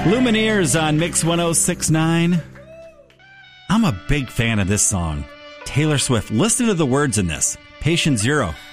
Lumineers on Mix 1069. I'm a big fan of this song. Taylor Swift. Listen to the words in this. Patient Zero.